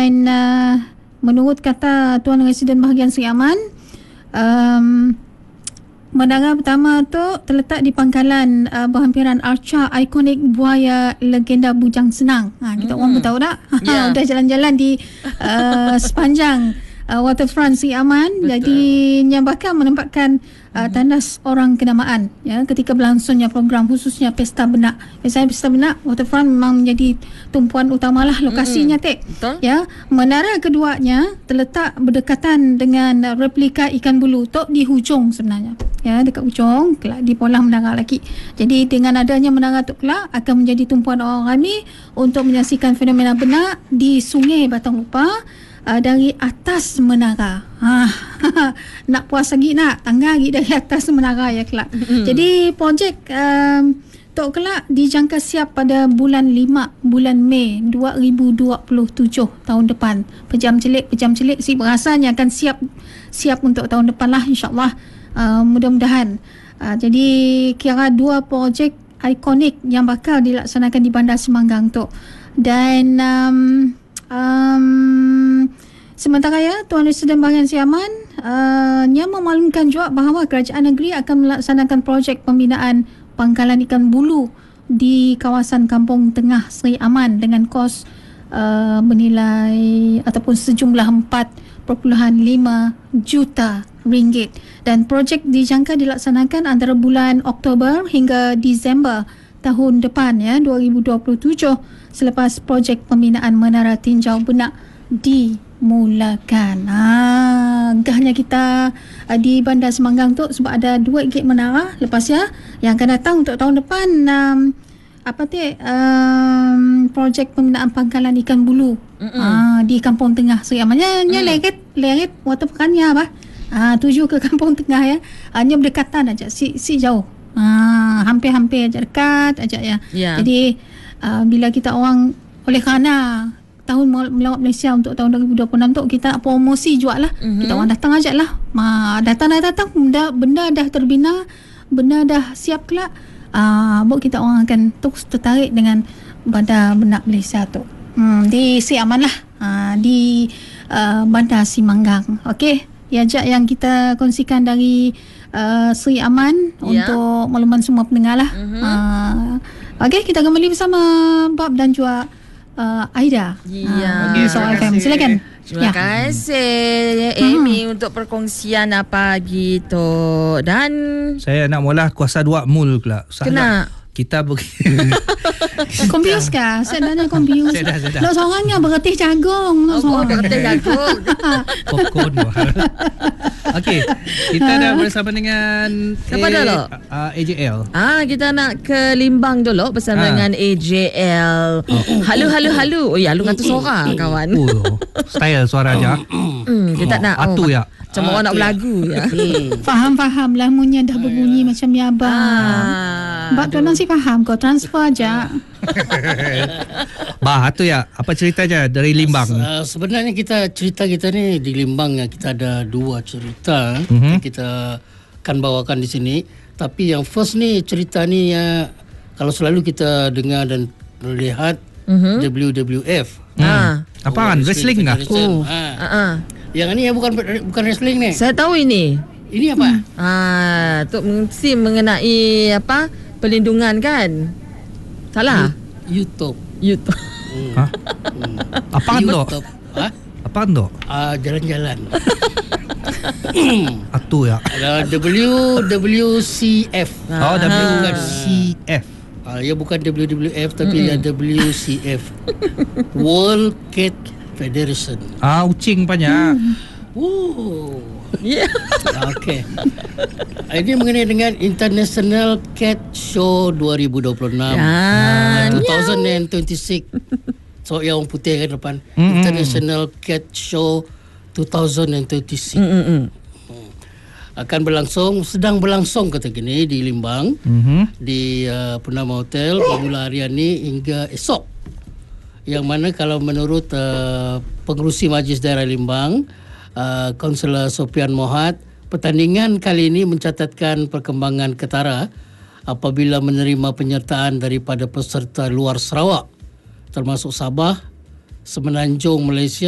Dan menurut kata Tuan Residen Bahagian Seri Aman, menara pertama tu terletak di pangkalan berhampiran arca ikonik buaya legenda Bujang Senang. Kita orang pun tahu tak? Dah jalan-jalan di sepanjang waterfront Seri Aman. Betul. Jadi yang bakal menempatkan tandas orang kenamaan ketika berlangsungnya program, khususnya Pesta Benak. Biasanya Pesta Benak, waterfront memang menjadi tumpuan utamalah lokasinya. Betul. Menara keduanya terletak berdekatan dengan replika ikan bulu tok di hujung sebenarnya. Dekat hujung kelak di polah menara lagi. Jadi dengan adanya menara tu kelak akan menjadi tumpuan orang ramai untuk menyaksikan fenomena benak di Sungai Batang Lupa dari atas menara. Nak puas lagi nak tangga lagi dari atas menara ya kelak. Jadi projek Tok Kelak dijangka siap pada bulan Mei 2027 tahun depan. Pejam celik si berasanya akan siap untuk tahun depan lah, insyaAllah. Mudah-mudahan. Jadi kira 2 projek ikonik yang bakal dilaksanakan di Bandar Semanggang tu. Dan sementara Tuan Residen Bahagian Seri Aman yang memaklumkan juga bahawa kerajaan negeri akan melaksanakan projek pembinaan pangkalan ikan bulu di kawasan Kampung Tengah Seri Aman dengan kos bernilai ataupun sejumlah 4.5 juta ringgit. Dan projek dijangka dilaksanakan antara bulan Oktober hingga Disember tahun depan 2027 selepas projek pembinaan menara tinjau benak dimulakan. Gahnya kita di Bandar Semanggang tu sebab ada 2 gate menara lepas yang akan datang untuk tahun depan projek pembinaan pangkalan ikan bulu di Kampung Tengah Seri Aman. Leret waterfrontnya tuju ke Kampung Tengah hanya berdekatan aja, si jauh. Hampir-hampir aja, dekat aja Jadi bila kita orang oleh kerana tahun melawat Malaysia untuk tahun 2026 tu kita promosi juga lah. Kita orang datang aja lah. Datang benda dah terbina, benda dah siap kelak. Buat kita orang akan terus tertarik dengan Bandar Benak Malaysia tu. Di Seri Aman lah. Di Bandar Semanggang. Okey. Ajak yang kita kongsikan dari Seri Aman untuk makluman semua pendengar lah. Okey, kita kembali bersama Bob dan juga Aida. Okay, Soal FM. Silakan. Terima kasih Amy untuk perkongsian pagi tu. Dan saya nak mula kuasa 2 mul pula. Kena kita Confused kah? Saya dah confused. Saya dah. Lo seorangnya bergetih jagung. bergetih jagung. Popcorn. Okey, kita dah bersama dengan siapa dah lo? AJL. Kita nak ke Limbang dulu bersama dengan AJL. Halo. Oh ya, lu ngatu suara kawan. Style suaranya. Dia tak nak atu ya. Macam orang nak berlagu Faham lamunnya dah berbunyi macam ni abang. Bak tu nasi faham kau transfer aja. Tu ya. Apa ceritanya dari Limbang? Sebenarnya cerita kita ni di Limbang kita ada 2 cerita yang kita akan bawakan di sini. Tapi yang first ni cerita ni kalau selalu kita dengar dan lihat WWF. Apaan? Wrestling kah? Yang ni bukan wrestling ni. Saya tahu ini. Ini apa? Tu mesti mengenai perlindungan kan? Salah? YouTube. Apaan tu? Apaan tu? Jalan-jalan. Atu ya. WWCF. WCF. Ya bukan WWF tapi WCF. World Cat Federation. Ucing banyak. Okey. Ini mengenai dengan International Cat Show 2026. 2026. So yang putih kan depan. International Cat Show 2026. Sedang berlangsung kata gini di Limbang. Di Purnama Hotel bermula hari ini hingga esok. Yang mana kalau menurut pengerusi Majlis Daerah Limbang, Kaunselor Sofian Mohad, pertandingan kali ini mencatatkan perkembangan ketara apabila menerima penyertaan daripada peserta luar Sarawak termasuk Sabah, Semenanjung Malaysia